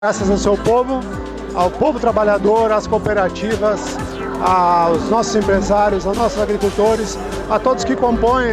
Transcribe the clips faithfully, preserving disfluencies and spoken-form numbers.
Graças ao seu povo, ao povo trabalhador, às cooperativas, aos nossos empresários, aos nossos agricultores, a todos que compõem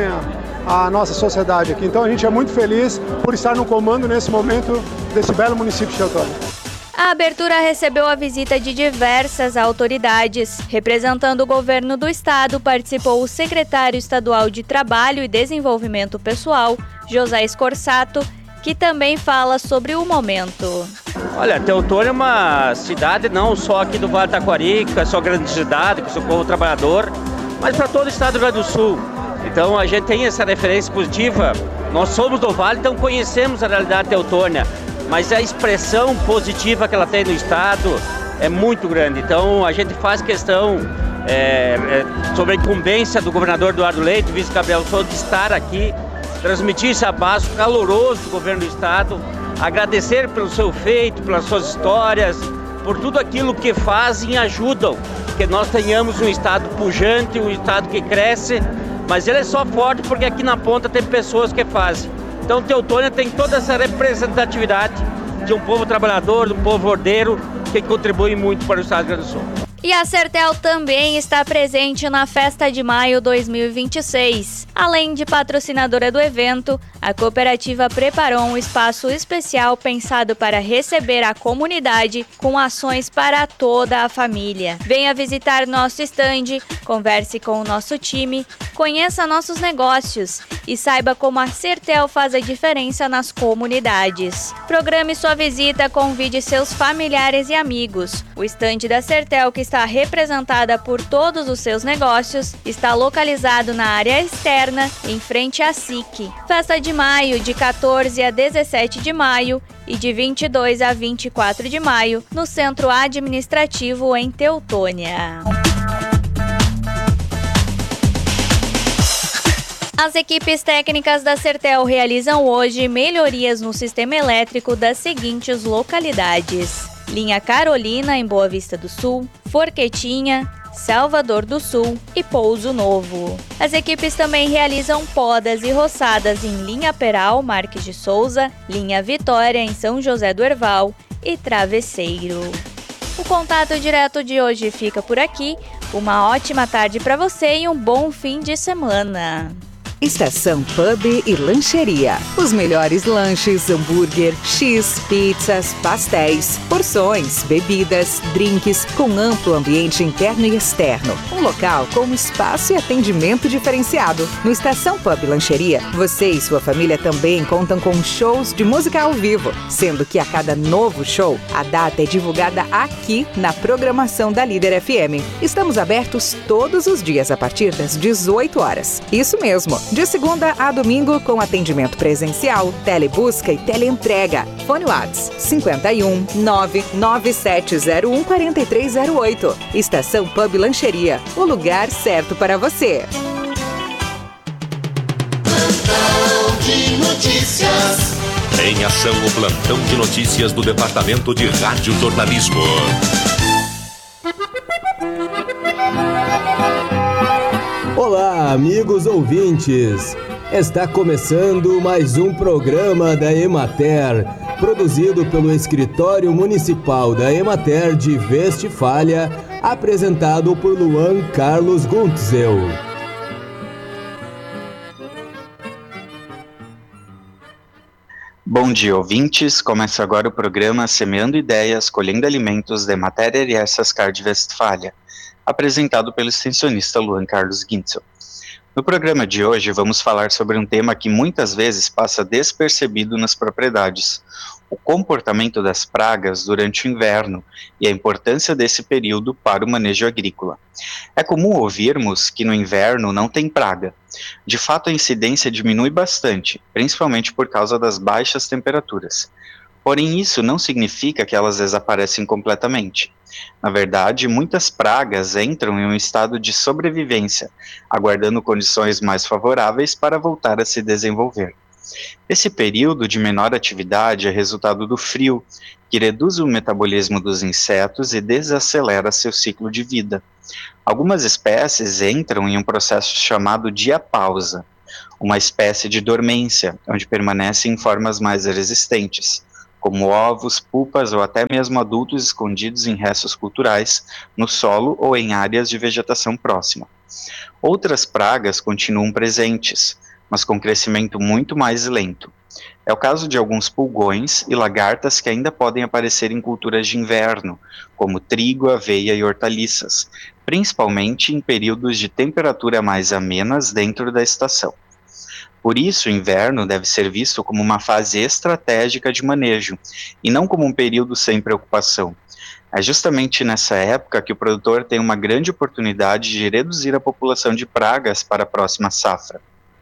a nossa sociedade aqui. Então a gente é muito feliz por estar no comando nesse momento desse belo município de Teutônia. A abertura recebeu a visita de diversas autoridades. Representando o governo do estado, participou o secretário estadual de Trabalho e Desenvolvimento Pessoal, José Scorsato, que também fala sobre o momento. Olha, Teutônia é uma cidade não só aqui do Vale do Taquari, que é só grande cidade, com seu povo trabalhador, mas para todo o estado do Rio Grande do Sul. Então a gente tem essa referência positiva. Nós somos do Vale, então conhecemos a realidade de Teutônia, mas a expressão positiva que ela tem no estado é muito grande. Então a gente faz questão é, é, sobre a incumbência do governador Eduardo Leite, vice Gabriel Souza, de estar aqui, transmitir esse abraço caloroso do governo do estado, agradecer pelo seu feito, pelas suas histórias, por tudo aquilo que fazem e ajudam, que nós tenhamos um estado pujante, um estado que cresce, mas ele é só forte porque aqui na ponta tem pessoas que fazem. Então Teutônia tem toda essa representatividade de um povo trabalhador, de um povo ordeiro, que contribui muito para o estado do Rio Grande do Sul. E a Sertel também está presente na Festa de Maio dois mil e vinte e seis. Além de patrocinadora do evento, a cooperativa preparou um espaço especial pensado para receber a comunidade com ações para toda a família. Venha visitar nosso estande, converse com o nosso time, conheça nossos negócios e saiba como a Sertel faz a diferença nas comunidades. Programe sua visita, convide seus familiares e amigos. O estande da Sertel, que está representada por todos os seus negócios, está localizado na área externa, em frente à S I C. Festa de Maio, de quatorze a dezessete de maio e de vinte e dois a vinte e quatro de maio, no Centro Administrativo em Teutônia. As equipes técnicas da Sertel realizam hoje melhorias no sistema elétrico das seguintes localidades: Linha Carolina, em Boa Vista do Sul, Forquetinha, Salvador do Sul e Pouso Novo. As equipes também realizam podas e roçadas em Linha Peral, Marques de Souza, Linha Vitória, em São José do Herval e Travesseiro. O contato direto de hoje fica por aqui. Uma ótima tarde para você e um bom fim de semana. Estação Pub e Lancheria. Os melhores lanches, hambúrguer, X, pizzas, pastéis, porções, bebidas, drinks, com amplo ambiente interno e externo. Um local com espaço e atendimento diferenciado. No Estação Pub e Lancheria, você e sua família também contam com shows de música ao vivo, sendo que a cada novo show, a data é divulgada aqui na programação da Líder F M. Estamos abertos todos os dias a partir das dezoito horas. Isso mesmo. De segunda a domingo, com atendimento presencial, telebusca e teleentrega. Fone WhatsApp cinco um nove nove sete zero um quatro três zero oito. Estação Pub Lancheria, o lugar certo para você. Plantão de notícias. Em ação, o plantão de notícias do Departamento de Rádio Jornalismo. Olá, amigos ouvintes! Está começando mais um programa da Emater, produzido pelo Escritório Municipal da Emater de Westfália, apresentado por Luan Carlos Guntzel. Bom dia, ouvintes! Começa agora o programa Semeando Ideias, Colhendo Alimentos da Emater R S Ascar de Westfália, apresentado pelo extensionista Luan Carlos Guntzel. No programa de hoje, vamos falar sobre um tema que muitas vezes passa despercebido nas propriedades: o comportamento das pragas durante o inverno e a importância desse período para o manejo agrícola. É comum ouvirmos que no inverno não tem praga. De fato, a incidência diminui bastante, principalmente por causa das baixas temperaturas. Porém, isso não significa que elas desaparecem completamente. Na verdade, muitas pragas entram em um estado de sobrevivência, aguardando condições mais favoráveis para voltar a se desenvolver. Esse período de menor atividade é resultado do frio, que reduz o metabolismo dos insetos e desacelera seu ciclo de vida. Algumas espécies entram em um processo chamado diapausa, uma espécie de dormência, onde permanecem em formas mais resistentes. como ovos, pupas ou até mesmo adultos escondidos em restos culturais, no solo ou em áreas de vegetação próxima. Outras pragas continuam presentes, mas com crescimento muito mais lento. É o caso de alguns pulgões e lagartas que ainda podem aparecer em culturas de inverno, como trigo, aveia e hortaliças, principalmente em períodos de temperatura mais amenas dentro da estação. Por isso, o inverno deve ser visto como uma fase estratégica de manejo, e não como um período sem preocupação. É justamente nessa época que o produtor tem uma grande oportunidade de reduzir a população de pragas para a próxima safra.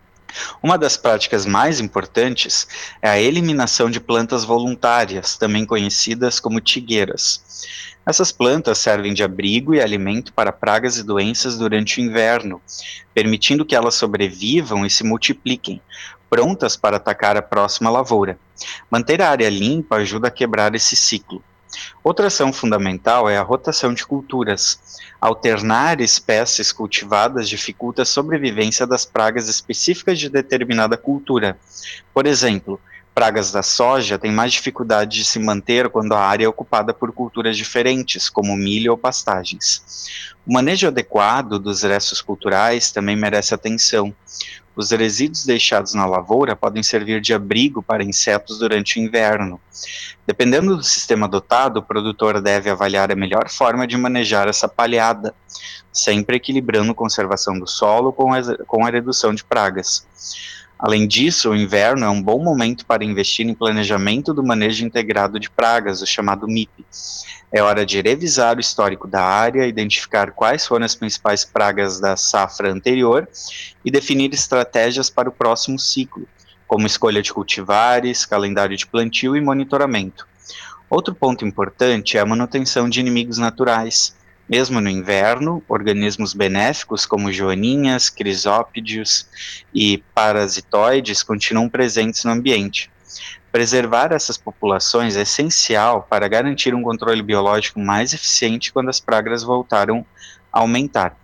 Uma das práticas mais importantes é a eliminação de plantas voluntárias, também conhecidas como tigueiras. Essas plantas servem de abrigo e alimento para pragas e doenças durante o inverno, permitindo que elas sobrevivam e se multipliquem, prontas para atacar a próxima lavoura. Manter a área limpa ajuda a quebrar esse ciclo. Outra ação fundamental é a rotação de culturas. Alternar espécies cultivadas dificulta a sobrevivência das pragas específicas de determinada cultura. Por exemplo, pragas da soja têm mais dificuldade de se manter quando a área é ocupada por culturas diferentes, como milho ou pastagens. O manejo adequado dos restos culturais também merece atenção. Os resíduos deixados na lavoura podem servir de abrigo para insetos durante o inverno. Dependendo do sistema adotado, o produtor deve avaliar a melhor forma de manejar essa palhada, sempre equilibrando a conservação do solo com a, com a redução de pragas. Além disso, o inverno é um bom momento para investir em planejamento do manejo integrado de pragas, o chamado M I P. É hora de revisar o histórico da área, identificar quais foram as principais pragas da safra anterior e definir estratégias para o próximo ciclo, como escolha de cultivares, calendário de plantio e monitoramento. Outro ponto importante é a manutenção de inimigos naturais. Mesmo no inverno, organismos benéficos como joaninhas, crisópídeos e parasitoides continuam presentes no ambiente. Preservar essas populações é essencial para garantir um controle biológico mais eficiente quando as pragas voltaram a aumentar.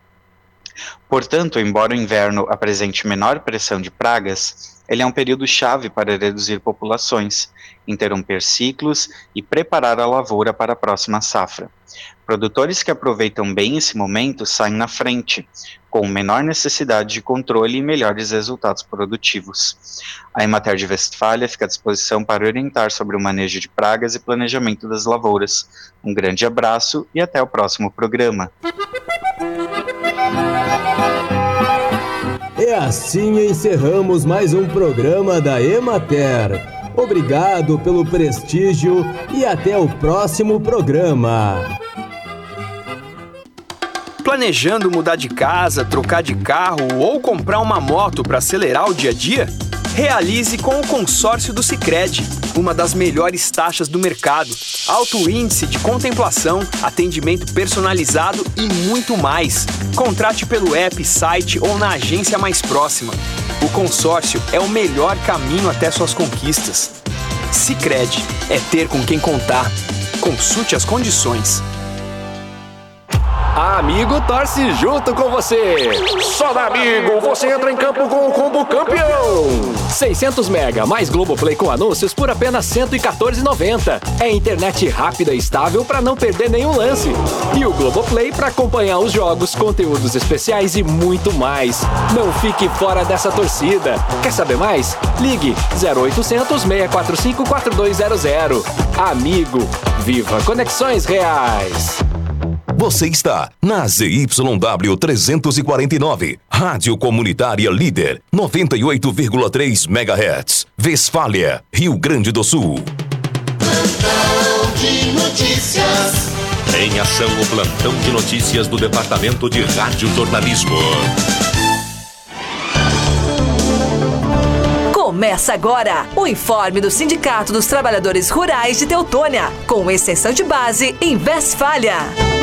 Portanto, embora o inverno apresente menor pressão de pragas, ele é um período chave para reduzir populações, interromper ciclos e preparar a lavoura para a próxima safra. Produtores que aproveitam bem esse momento saem na frente, com menor necessidade de controle e melhores resultados produtivos. A Emater de Westfália fica à disposição para orientar sobre o manejo de pragas e planejamento das lavouras. Um grande abraço e até o próximo programa. E assim encerramos mais um programa da Emater. Obrigado pelo prestígio e até o próximo programa. Planejando mudar de casa, trocar de carro ou comprar uma moto para acelerar o dia a dia? Realize com o consórcio do Sicredi, uma das melhores taxas do mercado, alto índice de contemplação, atendimento personalizado e muito mais. Contrate pelo app, site ou na agência mais próxima. O consórcio é o melhor caminho até suas conquistas. Sicredi é ter com quem contar. Consulte as condições. A Amigo torce junto com você. Só da Amigo você entra em campo com o combo campeão. seiscentos mega mais Globoplay com anúncios por apenas cento e quatorze reais e noventa centavos. É internet rápida e estável para não perder nenhum lance. E o Globoplay para acompanhar os jogos, conteúdos especiais e muito mais. Não fique fora dessa torcida. Quer saber mais? Ligue zero oitocentos, seis quatro cinco, quatro dois zero zero. Amigo, viva conexões reais. Você está na Z Y W trezentos e quarenta e nove, Rádio Comunitária Líder, noventa e oito vírgula três megahertz, Westfália, Rio Grande do Sul. Plantão de notícias. Em ação, o plantão de notícias do Departamento de Rádio Jornalismo. Começa agora o informe do Sindicato dos Trabalhadores Rurais de Teutônia, com exceção de base em Westfália.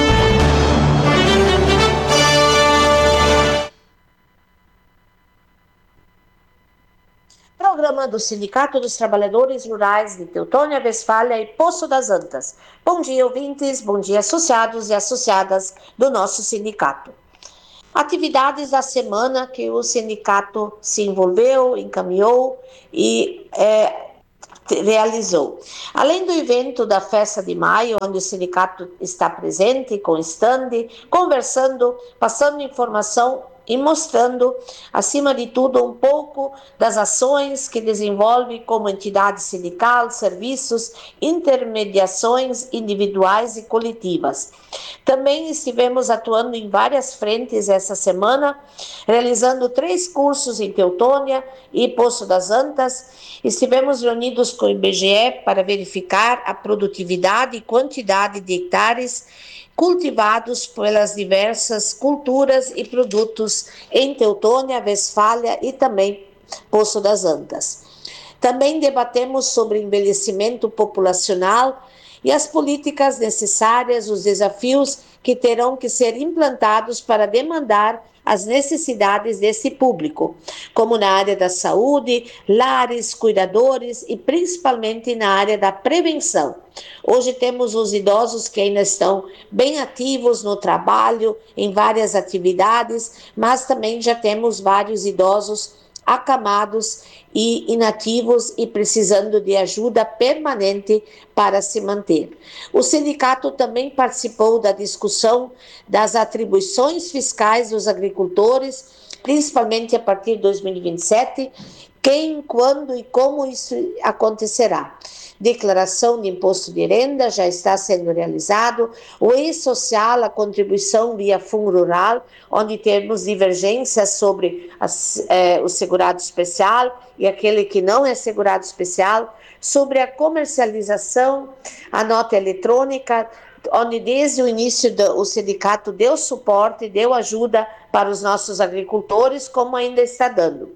Programa do Sindicato dos Trabalhadores Rurais de Teutônia, Westfália e Poço das Antas. Bom dia, ouvintes, bom dia, associados e associadas do nosso sindicato. Atividades da semana que o sindicato se envolveu, encaminhou e é, realizou. Além do evento da Festa de Maio, onde o sindicato está presente com stand, conversando, passando informação e mostrando, acima de tudo, um pouco das ações que desenvolve como entidade sindical, serviços, intermediações individuais e coletivas. Também estivemos atuando em várias frentes essa semana, realizando três cursos em Teutônia e Poço das Antas. Estivemos reunidos com o I B G E para verificar a produtividade e quantidade de hectares cultivados pelas diversas culturas e produtos em Teutônia, Westfália e também Poço das Antas. Também debatemos sobre envelhecimento populacional e as políticas necessárias, os desafios que terão que ser implantados para demandar as necessidades desse público, como na área da saúde, lares, cuidadores e principalmente na área da prevenção. Hoje temos os idosos que ainda estão bem ativos no trabalho, em várias atividades, mas também já temos vários idosos acamados e inativos e precisando de ajuda permanente para se manter. O sindicato também participou da discussão das atribuições fiscais dos agricultores, principalmente a partir de dois mil e vinte e sete, quem, quando e como isso acontecerá. Declaração de imposto de renda já está sendo realizado, o e-social, a contribuição via Fundo Rural, onde temos divergências sobre as, eh, o segurado especial e aquele que não é segurado especial, sobre a comercialização, a nota eletrônica, onde desde o início do, o sindicato deu suporte, deu ajuda para os nossos agricultores, como ainda está dando.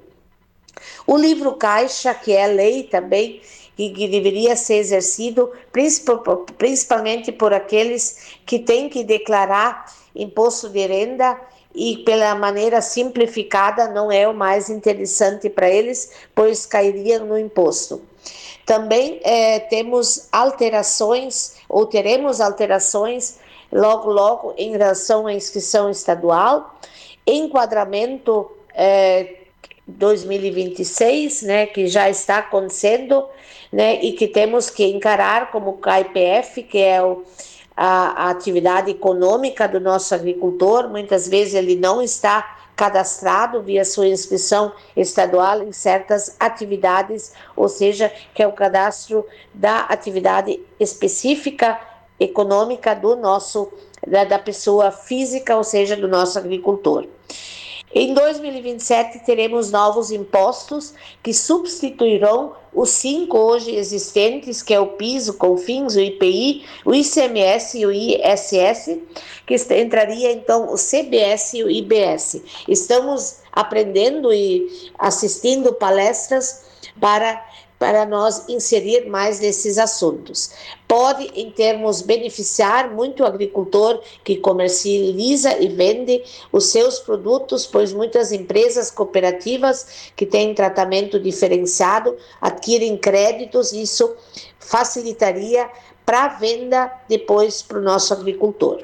O livro caixa, que é lei também, que, que deveria ser exercido principalmente por aqueles que têm que declarar imposto de renda e pela maneira simplificada não é o mais interessante para eles, pois cairiam no imposto. Também eh, temos alterações, ou teremos alterações logo logo em relação à inscrição estadual, enquadramento eh, dois mil e vinte e seis, né, que já está acontecendo, né, e que temos que encarar como K I P F, que é o, a, a atividade econômica do nosso agricultor. Muitas vezes ele não está cadastrado via sua inscrição estadual em certas atividades, ou seja, que é o cadastro da atividade específica econômica do nosso, da, da pessoa física, ou seja, do nosso agricultor. Em dois mil e vinte e sete teremos novos impostos que substituirão os cinco hoje existentes, que é o PIS, o CONFINS, o I P I, o I C M S e o I S S, que entraria então o C B S e o I B S. Estamos aprendendo e assistindo palestras para para nós inserir mais nesses assuntos. Pode, em termos, beneficiar muito o agricultor que comercializa e vende os seus produtos, pois muitas empresas cooperativas que têm tratamento diferenciado adquirem créditos, e isso facilitaria para a venda depois para o nosso agricultor.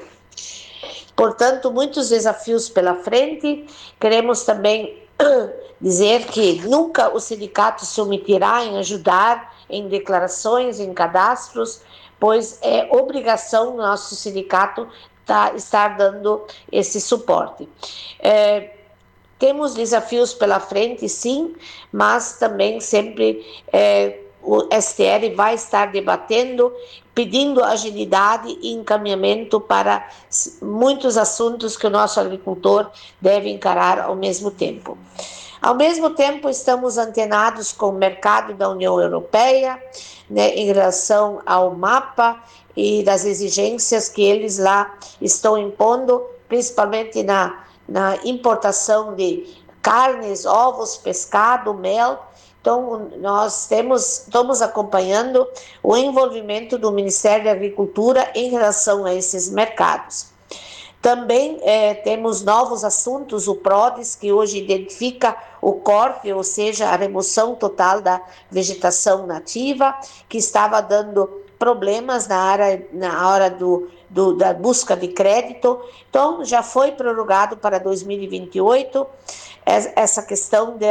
Portanto, muitos desafios pela frente. Queremos também dizer que nunca o sindicato se omitirá em ajudar em declarações, em cadastros, pois é obrigação do nosso sindicato tá, estar dando esse suporte. É, temos desafios pela frente, sim, mas também sempre é, o S T R vai estar debatendo, pedindo agilidade e encaminhamento para muitos assuntos que o nosso agricultor deve encarar ao mesmo tempo. Ao mesmo tempo, estamos antenados com o mercado da União Europeia, né, em relação ao mapa e das exigências que eles lá estão impondo, principalmente na, na importação de carnes, ovos, pescado, mel. Então, nós temos, estamos acompanhando o envolvimento do Ministério da Agricultura em relação a esses mercados. Também eh, temos novos assuntos, o PRODES, que hoje identifica o corte, ou seja, a remoção total da vegetação nativa, que estava dando problemas na área, na hora do, do, da busca de crédito. Então, já foi prorrogado para dois mil e vinte e oito essa questão da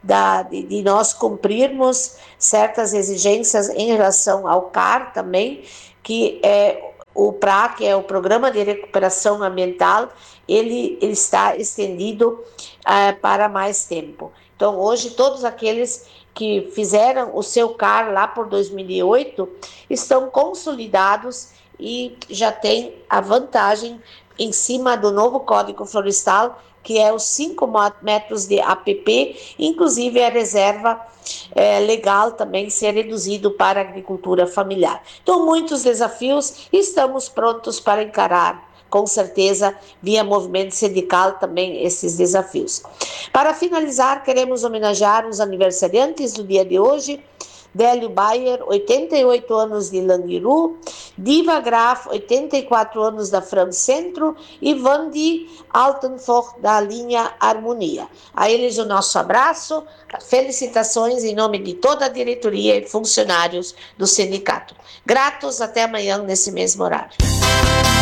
da, de, de nós cumprirmos certas exigências em relação ao C A R também, que é o P R A, que é o Programa de Recuperação Ambiental, ele, ele está estendido uh, para mais tempo. Então, hoje, todos aqueles que fizeram o seu C A R lá por dois mil e oito estão consolidados e já têm a vantagem em cima do novo Código Florestal, que é os cinco metros de A P P, inclusive a reserva é, legal também ser reduzido para a agricultura familiar. Então, muitos desafios e estamos prontos para encarar, com certeza, via movimento sindical também esses desafios. Para finalizar, queremos homenagear os aniversariantes do dia de hoje: Délio Bayer, oitenta e oito anos de Langiru, Diva Graf, oitenta e quatro anos da Fram Centro e Vandi Altenfort, da linha Harmonia. A eles o nosso abraço, felicitações em nome de toda a diretoria e funcionários do sindicato. Gratos, até amanhã nesse mesmo horário.